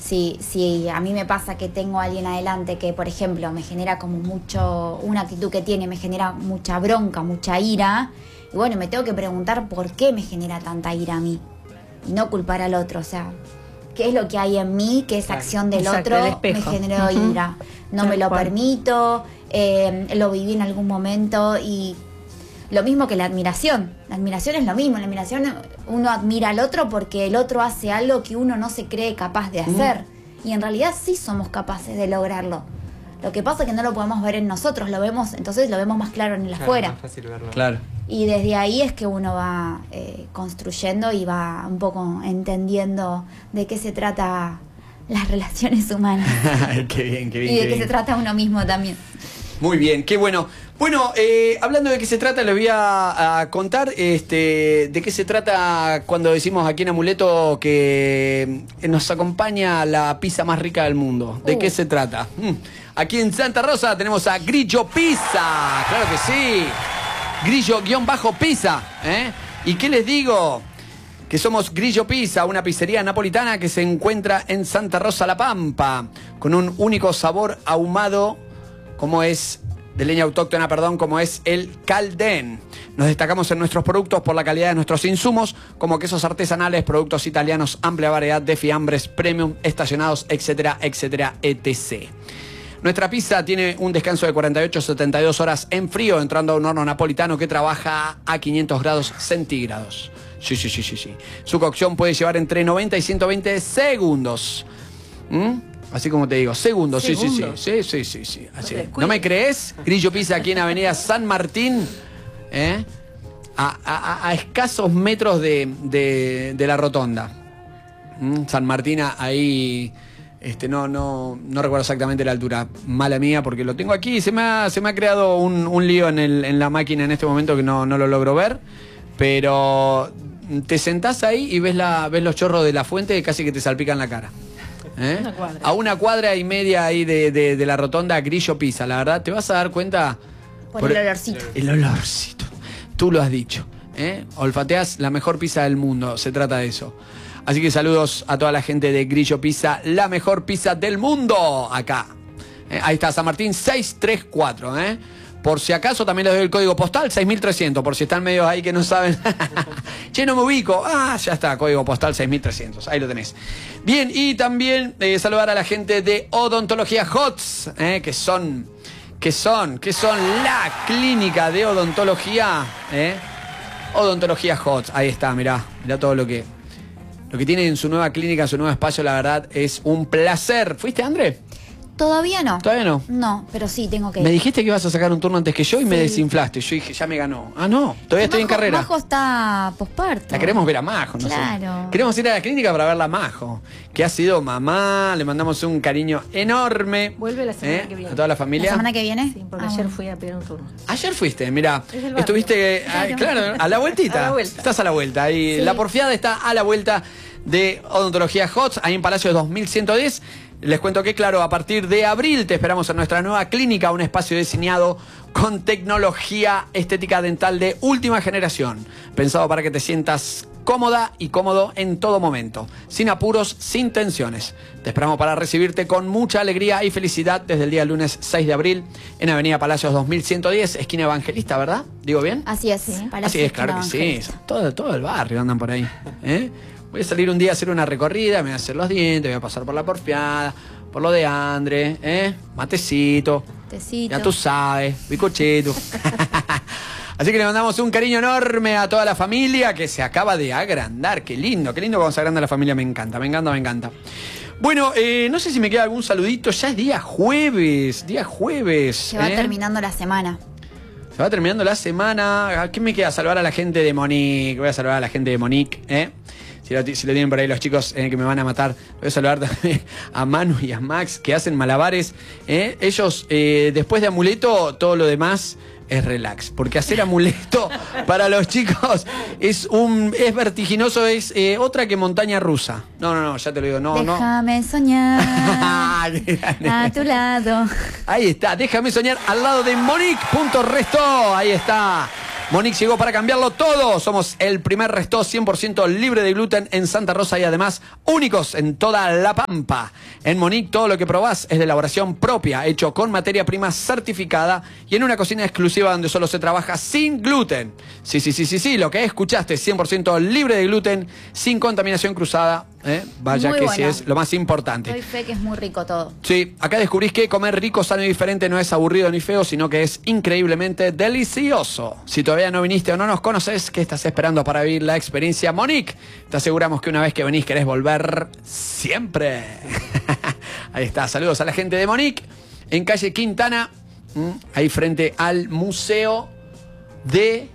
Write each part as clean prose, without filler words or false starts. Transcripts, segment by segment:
Si a mí me pasa que tengo a alguien adelante que, por ejemplo, me genera como mucho, una actitud que tiene, me genera mucha bronca, mucha ira, y bueno, me tengo que preguntar por qué me genera tanta ira a mí, y no culpar al otro, o sea, qué es lo que hay en mí, que esa acción del otro me generó ira, no me lo permito, lo viví en algún momento. Y lo mismo que la admiración es lo mismo, la admiración uno admira al otro porque el otro hace algo que uno no se cree capaz de hacer, y en realidad sí somos capaces de lograrlo. Lo que pasa es que no lo podemos ver en nosotros, entonces lo vemos más claro en el afuera. Más fácil verlo. Claro. Y desde ahí es que uno va construyendo y va un poco entendiendo de qué se trata las relaciones humanas. Qué bien, qué bien. Y de qué se trata uno mismo también. Muy bien, qué bueno. Bueno, hablando de qué se trata, les voy a contar de qué se trata cuando decimos aquí en Amuleto que nos acompaña la pizza más rica del mundo. ¿De qué se trata? Aquí en Santa Rosa tenemos a Grillo Pizza. Claro que sí. Grillo-pizza. ¿Y qué les digo? Que somos Grillo Pizza, una pizzería napolitana que se encuentra en Santa Rosa La Pampa, con un único sabor ahumado, como es de leña autóctona, como es el Caldén. Nos destacamos en nuestros productos por la calidad de nuestros insumos, como quesos artesanales, productos italianos, amplia variedad de fiambres, premium, estacionados, etcétera, etcétera, etc. Nuestra pizza tiene un descanso de 48-72 horas en frío, entrando a un horno napolitano que trabaja a 500 grados centígrados. Sí. Su cocción puede llevar entre 90 y 120 segundos. Así como te digo, segundos. Sí. Así. ¿No me crees? Grillo Pizza aquí en Avenida San Martín, a escasos metros de la rotonda. San Martín, ahí, no recuerdo exactamente la altura. Mala mía, porque lo tengo aquí y se me ha creado un lío en la máquina en este momento que no lo logro ver. Pero te sentás ahí y ves los chorros de la fuente y casi que te salpican la cara. A una cuadra y media ahí de la rotonda, Grillo Pizza. La verdad, te vas a dar cuenta por el olorcito. El olorcito. Tú lo has dicho. Olfateas la mejor pizza del mundo. Se trata de eso. Así que saludos a toda la gente de Grillo Pizza, la mejor pizza del mundo. Acá. Ahí está, San Martín 634. Por si acaso también les doy el código postal 6300, por si están medios ahí que no saben. Che, no me ubico. Ya está, código postal 6300. Ahí lo tenés. Bien, y también saludar a la gente de Odontología Hots, que son la clínica de odontología. Odontología Hots. Ahí está, mirá todo lo que tiene en su nueva clínica, en su nuevo espacio. La verdad es un placer. ¿Fuiste, André? Todavía no. ¿Todavía no? No, pero sí, tengo que ir. Me dijiste que ibas a sacar un turno antes que yo y me desinflaste. Yo dije, ya me ganó. No, todavía estoy en carrera. Majo está posparto. La queremos ver a Majo, ¿no? Claro. Queremos ir a la clínica para verla a Majo, que ha sido mamá. Le mandamos un cariño enorme. Vuelve la semana que viene. A toda la familia. ¿La semana que viene? Sí, porque ayer fui a pedir un turno. Ayer fuiste, mira. Estuviste, claro, a la vueltita. A la vuelta. Estás a la vuelta. Ahí, sí. La porfiada está a la vuelta de Odontología Hots, ahí en Palacio 2110. Les cuento que, claro, a partir de abril te esperamos en nuestra nueva clínica, un espacio diseñado con tecnología estética dental de última generación, pensado para que te sientas cómoda y cómodo en todo momento, sin apuros, sin tensiones. Te esperamos para recibirte con mucha alegría y felicidad desde el día lunes 6 de abril en Avenida Palacios 2110, esquina Evangelista, ¿verdad? ¿Digo bien? Así es, sí. Así es, claro que sí. Todo el barrio andan por ahí, Voy a salir un día a hacer una recorrida, me voy a hacer los dientes, voy a pasar por la porfiada, por lo de André, matecito. Ya tú sabes, bicochito. Así que le mandamos un cariño enorme a toda la familia que se acaba de agrandar. Qué lindo cuando se agranda la familia, me encanta. Bueno, no sé si me queda algún saludito, ya es día jueves. Se va terminando la semana. Se va terminando la semana. ¿A qué me queda? Saludar a la gente de Monique. Voy a saludar a la gente de Monique, Si lo tienen por ahí los chicos que me van a matar. Voy a saludar también a Manu y a Max, que hacen malabares. Ellos, después de Amuleto, todo lo demás es relax. Porque hacer Amuleto para los chicos es vertiginoso, es otra que montaña rusa. No, ya te lo digo. Déjame soñar a tu lado. Ahí está, déjame soñar al lado de Monique.resto. Ahí está. Monique llegó para cambiarlo todo. Somos el primer resto 100% libre de gluten en Santa Rosa y además únicos en toda La Pampa. En Monique todo lo que probás es de elaboración propia, hecho con materia prima certificada y en una cocina exclusiva donde solo se trabaja sin gluten. Sí, lo que escuchaste, 100% libre de gluten, sin contaminación cruzada. Vaya Muy que bueno. sí es lo más importante. Doy fe que es muy rico todo. Sí, acá descubrís que comer rico, sano y diferente no es aburrido ni feo, sino que es increíblemente delicioso. Si todavía no viniste o no nos conoces, ¿qué estás esperando para vivir la experiencia Monique? Te aseguramos que una vez que venís querés volver siempre. Ahí está, saludos a la gente de Monique, en calle Quintana, ahí frente al Museo de...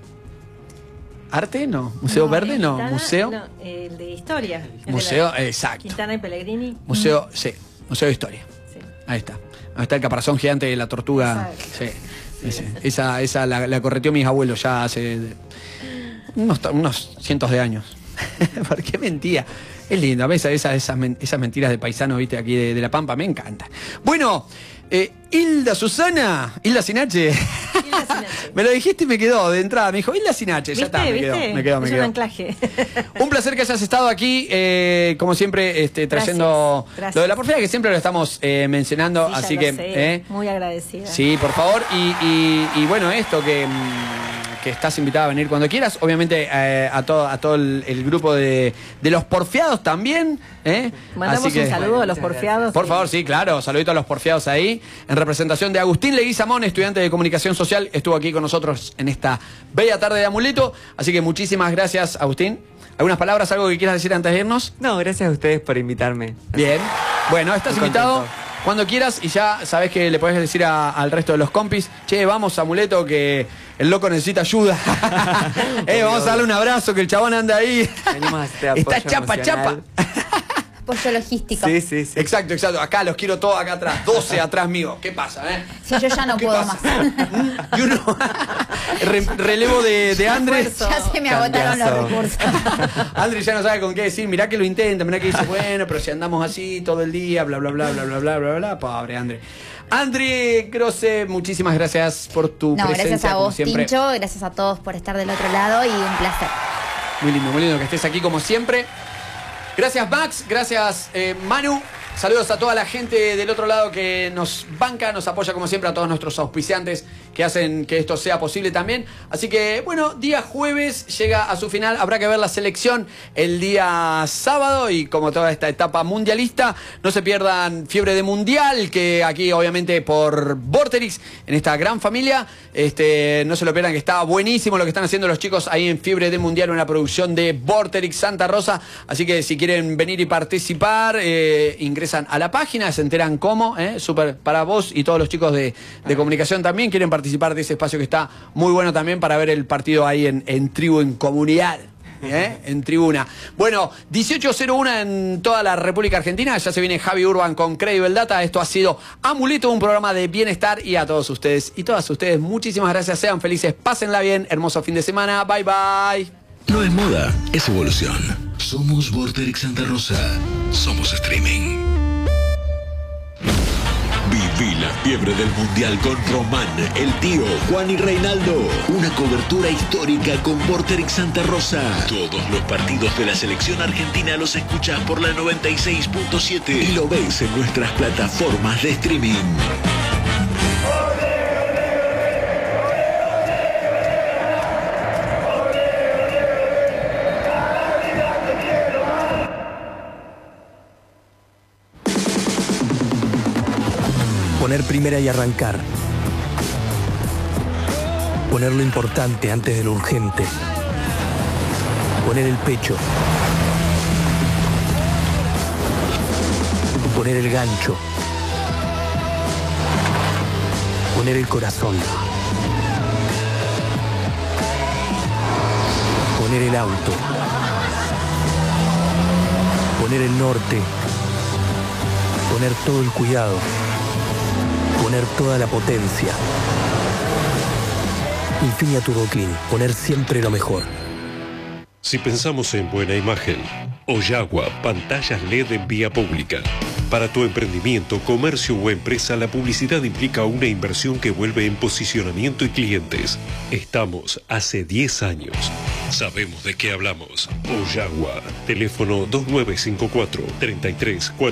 ¿Arte? No. ¿Museo Verde? No. Quintana, ¿Museo? No, el de historia. El Museo, de la exacto. Quintana y Pellegrini. Museo, sí. Museo de Historia. Sí. Ahí está. Ahí está el caparazón gigante de la tortuga. Exacto. Sí. Esa la correteó mis abuelos ya hace unos cientos de años. ¿Por qué mentía? Es lindo. A veces esas mentiras de paisano, viste, aquí de La Pampa, me encantan. Bueno, Hilda Susana, Hilda Sinache. Hilda Sinache. Me lo dijiste y me quedó de entrada. Me dijo, Hilda Sinache, ya está, me quedó. Es un anclaje. Un placer que hayas estado aquí, como siempre, trayendo Gracias. lo de la porfía, que siempre lo estamos mencionando, Sí, ya así lo que... sé. Muy agradecida. Sí, por favor, y bueno, esto que estás invitada a venir cuando quieras, obviamente a todo el grupo de los porfiados también. Mandamos Así que, un saludo a los porfiados. por favor, sí, claro, saludito a los porfiados ahí, en representación de Agustín Leguizamón, estudiante de Comunicación Social, estuvo aquí con nosotros en esta bella tarde de Amuleto, así que muchísimas gracias, Agustín. ¿Algunas palabras, algo que quieras decir antes de irnos? No, gracias a ustedes por invitarme. Bien, bueno, estás Muy invitado contento. cuando quieras y ya sabés que le podés decir al resto de los compis, che, vamos Amuleto que el loco necesita ayuda. Vamos a darle un abrazo que el chabón anda ahí. Venimos a este apoyo Está chapa. emocional. Apoyo logístico. Sí. Exacto. Acá los quiero todos acá atrás, 12 atrás mío. ¿Qué pasa, Si yo ya no ¿Qué puedo pasa? más. Y uno, relevo de Andrés. Ya se me agotaron los Cambiazo. recursos. Andrés ya no sabe con qué decir, mirá que lo intenta, mirá que dice, bueno, pero si andamos así todo el día, bla, pobre Andrés. André Grosse, muchísimas gracias por tu No, presencia, gracias a como vos, siempre. Tincho. Gracias a todos por estar del otro lado y un placer. Muy lindo que estés aquí como siempre. Gracias Max, gracias Manu. Saludos a toda la gente del otro lado que nos banca, nos apoya como siempre, a todos nuestros auspiciantes que hacen que esto sea posible también. Así que, bueno, día jueves llega a su final. Habrá que ver la selección el día sábado y como toda esta etapa mundialista, no se pierdan Fiebre de Mundial, que aquí obviamente por Vorterix, en esta gran familia, no se lo pierdan, que está buenísimo lo que están haciendo los chicos ahí en Fiebre de Mundial, una producción de Vorterix Santa Rosa. Así que si quieren venir y participar, ingresan a la página, se enteran cómo, súper para vos y todos los chicos de comunicación también quieren participar de ese espacio que está muy bueno también para ver el partido ahí en tribu, en comunidad. En tribuna. Bueno, 18:01 en toda la República Argentina. Ya se viene Javi Urban con Credible Data. Esto ha sido Amuleto, un programa de bienestar. Y a todos ustedes y todas ustedes, muchísimas gracias. Sean felices, pásenla bien. Hermoso fin de semana. Bye, bye. No es moda, es evolución. Somos Vorterix Santa Rosa. Somos streaming. Viví la fiebre del Mundial con Román, el tío, Juan y Reinaldo. Una cobertura histórica con Vorterix Santa Rosa. Todos los partidos de la selección argentina los escuchás por la 96.7 y lo ves en nuestras plataformas de streaming. Poner primera y arrancar. Poner lo importante antes de lo urgente. Poner el pecho. Poner el gancho. Poner el corazón. Poner el auto. Poner el norte. Poner todo el cuidado. Poner toda la potencia. Infinia Turbo Clean. Poner siempre lo mejor. Si pensamos en buena imagen, Oyagua, pantallas LED en vía pública. Para tu emprendimiento, comercio o empresa, la publicidad implica una inversión que vuelve en posicionamiento y clientes. Estamos hace 10 años. Sabemos de qué hablamos. Oyagua. Teléfono 2954 33